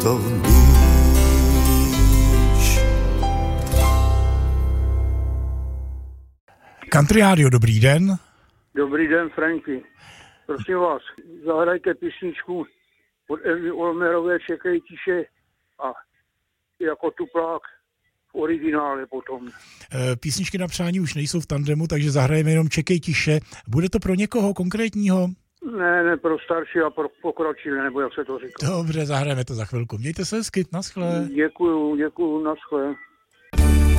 Country Radio, dobrý den. Dobrý den, Franky. Prosím vás, zahrajte písničku od Evy Olmerové Čekej tiše a jako Tuplák v originále potom. Písničky na přání už nejsou v tandemu, takže zahrajeme jenom Čekej tiše. Bude to pro někoho konkrétního? Ne, pro starší a pro pokročilé, nebo jak se to říká. Dobře, zahrajeme to za chvilku. Mějte se hezky, naschle. Děkuju, naschle.